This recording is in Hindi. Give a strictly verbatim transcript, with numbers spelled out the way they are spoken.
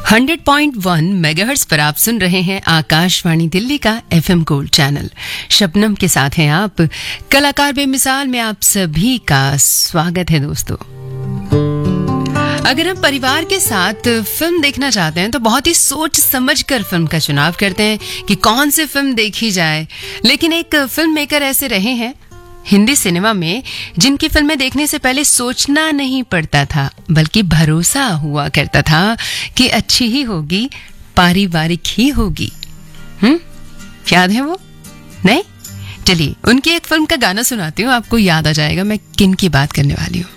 हंड्रेड पॉइंट वन मेगाहर्ट्ज पर आप सुन रहे हैं आकाशवाणी दिल्ली का एफएम गोल्ड चैनल। शबनम के साथ हैं आप। कलाकार बेमिसाल में आप सभी का स्वागत है दोस्तों। अगर हम परिवार के साथ फिल्म देखना चाहते हैं तो बहुत ही सोच समझ कर फिल्म का चुनाव करते हैं कि कौन सी फिल्म देखी जाए। लेकिन एक फिल्म मेकर ऐसे रहे हैं हिंदी सिनेमा में जिनकी फिल्में देखने से पहले सोचना नहीं पड़ता था, बल्कि भरोसा हुआ करता था कि अच्छी ही होगी, पारिवारिक ही होगी। हम्म याद है वो? नहीं? चलिए उनकी एक फिल्म का गाना सुनाती हूँ, आपको याद आ जाएगा मैं किन की बात करने वाली हूँ।